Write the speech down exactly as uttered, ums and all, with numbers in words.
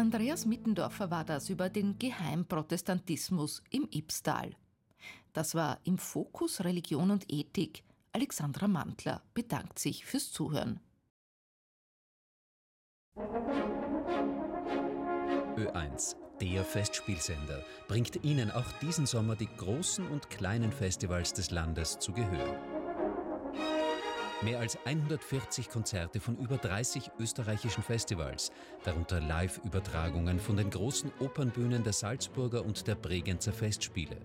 Andreas Mittendorfer war das über den Geheimprotestantismus im Ybbstal. Das war im Fokus Religion und Ethik. Alexandra Mantler bedankt sich fürs Zuhören. Ö eins, der Festspielsender, bringt Ihnen auch diesen Sommer die großen und kleinen Festivals des Landes zu Gehör. Mehr als hundertvierzig Konzerte von über dreißig österreichischen Festivals, darunter Live-Übertragungen von den großen Opernbühnen der Salzburger und der Bregenzer Festspiele.